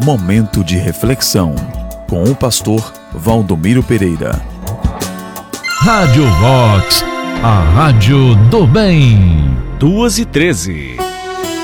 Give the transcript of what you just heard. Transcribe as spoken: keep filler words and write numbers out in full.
Momento de reflexão com o pastor Valdomiro Pereira. Rádio Vox, a rádio do bem. duas e treze.